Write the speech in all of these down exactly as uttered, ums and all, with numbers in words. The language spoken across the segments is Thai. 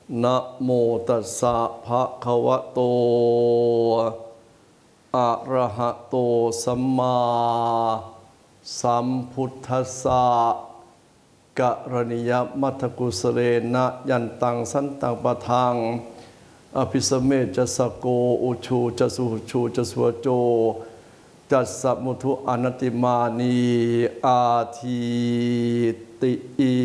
นะโมตัสสะภะคะวะโตอะระหะโตสัมมาสัมพุทธัสสะกะระนิยมัทธกุสเรนะยันตังสันตังปะทังอภิสเมจะสโกอุชูจะสุชูจะสวโจจัสสะมุทุอนัตติมานีอาทีติอี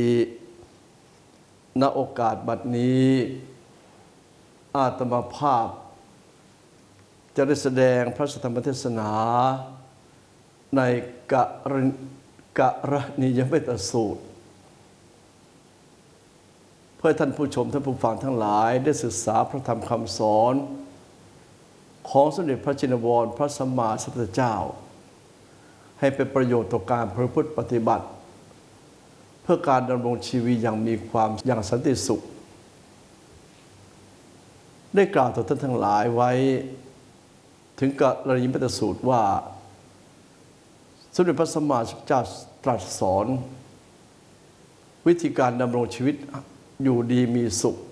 ณโอกาสบัดนี้อาตมาภาพจะได้แสดงพระธรรมเทศนาในกะกะระนิยเมตสูตรเพื่อท่านผู้ชมท่านผู้ฟังทั้งหลายได้ศึกษาพระธรรมคำสอนของสมเด็จพระจินวรพระสัมมาสัมพุทธเจ้าให้เป็นประโยชน์ต่อการประพฤติปฏิบัติเพื่อการดำรงชีวิตอย่างมีความอย่างสันติสุขได้กล่าวต่อท่านทั้งหลายไว้ถึงกะระนิยเมตสูตรว่าสมเด็จพระสัมมาสัมพุทธเจ้าตรัสสอนวิธีการดำรงชีวิตอยู่ดีมีสุข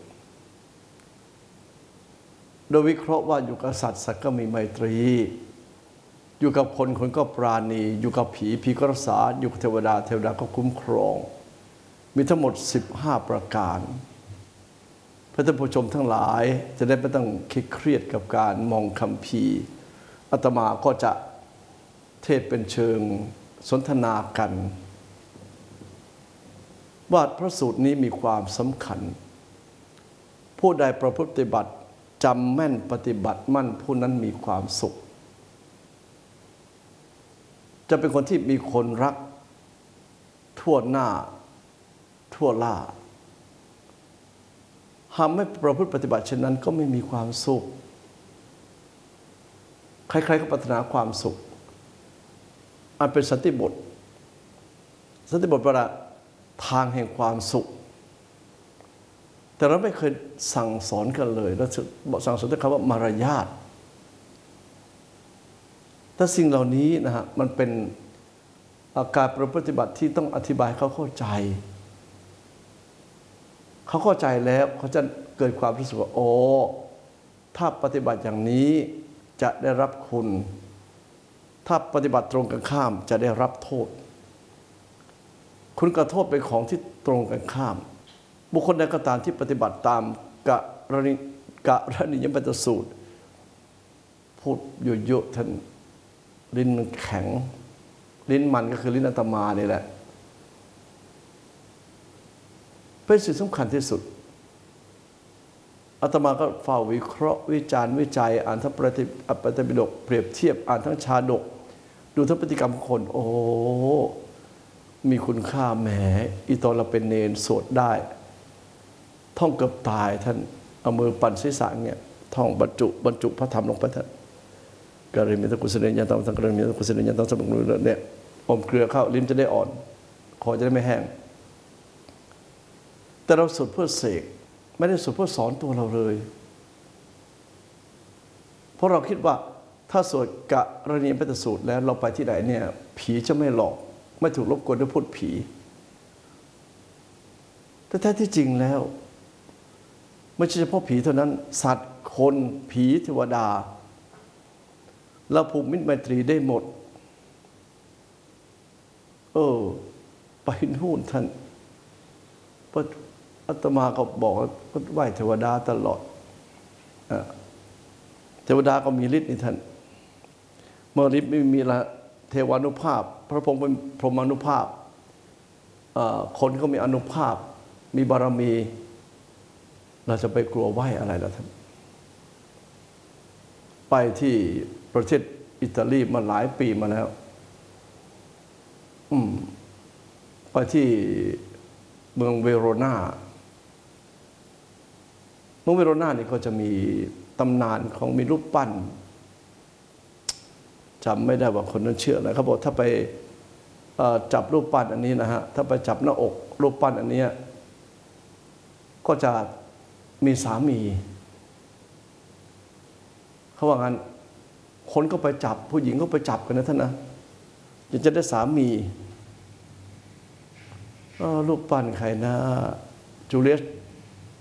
โดยวิเคราะห์ว่าอยู่กับสัตว์สัตว์ก็มีไมตรีอยู่กับคนคนก็ปราณีอยู่กับผีผีก็รักษาอยู่กับเทวดาเทวดาก็คุ้มครองมีทั้งหมดสิบห้าประการเพื่อท่านผู้ชมทั้งหลายจะได้ไม่ต้องคิดเครียดกับการมองคัมภีร์อาตมาก็จะเทศเป็นเชิงสนทนากันว่าพระสูตรนี้มีความสำคัญผู้ใดประพฤติปฏิบัติจำแม่นปฏิบัติมั่นผู้นั้นมีความสุขจะเป็นคนที่มีคนรักทั่วหน้าทั่วล่าหากไม่ประพฤติปฏิบัติเช่นนั้นก็ไม่มีความสุขใครๆก็ปรารถนาความสุขอันเป็นสันติบทสันติบทแปลว่าทางแห่งความสุขแต่เราไม่เคยสั่งสอนกันเลยเราสั่งสอนด้วยคำว่ามารยาทแต่สิ่งเหล่านี้นะฮะมันเป็นอาการปฏิบัติที่ต้องอธิบายเขาเข้าใจเขาเข้าใจแล้วเขาจะเกิดความรู้สึกว่าโอ้ถ้าปฏิบัติอย่างนี้จะได้รับคุณถ้าปฏิบัติตรงกันข้ามจะได้รับโทษคุณกับโทษเป็นของที่ตรงกันข้ามบุคคลใดก็ตามที่ปฏิบัติตามกะระนิกะระนิยเมตสูตรพูดเยอะๆท่านลิ้นมันแข็งลิ้นมันก็คือลิ้นอาตมานี่แหละเป็นสิ่งสำคัญที่สุดอาตมาก็เฝ้าวิเคราะห์วิจารณ์วิจัยอ่านทั้งปฏิปฏิปิฎกเปรียบเทียบอ่านทั้งชาดกดูทั้งพฤติกรรมของคนโอ้มีคุณค่าแหมอีตอนเราเป็นเนรสวดได้ท่องเกือบตายท่านเอามือปั่นศีรษะเนี่ยท่องบรรจุบรรจุพระธรรมลงไปท่านกะเรมิตกุศลยันตังสังกะเรมิตกุศลยันตังสมุนเนี่ยอมเกลือเข้าลิ้นจะได้อ่อนคอจะได้ไม่แห้งแต่เราสวดเพื่อเสกไม่ได้สวดเพื่อสอนตัวเราเลยเพราะเราคิดว่าถ้าสวดกะระนิยเมตสูตรแล้วเราไปที่ไหนเนี่ยผีจะไม่หลอกไม่ถูกรบกวนด้วยพูดผีแต่แท้ที่จริงแล้วไม่ใช่เฉพาะผีเท่านั้นสัตว์คนผีเทวดาเราผูกมิตรไมตรีได้หมดเออไปนู่นท่านอาตมาก็บอกว่าไหว้เทวดาตลอดเทวดาก็มีฤทธิ์นี่ท่านเมื่อฤทธิ์ไม่มีละเทวานุภาพพระพรหมเป็นพรหมานุภาพคนก็มีอนุภาพมีบารมีเราจะไปกลัวไหว้อะไรล่ะท่านไปที่ประเทศอิตาลีมาหลายปีมาแล้วอืมไปที่เมืองเวโรนาเมืองเวโรนานี่ก็จะมีตำนานของมีรูปปั้นจำไม่ได้ว่าคนนั้นเชื่ออะไรเขาบอกถ้าไปจับรูปปั้นอันนี้นะฮะถ้าไปจับหน้าอกรูปปั้นอันนี้ก็จะมีสามีเขาว่างั้นคนก็ไปจับผู้หญิงก็ไปจับกันนะท่านนะจะได้สามีรูปปั้นใครนะจูเลียส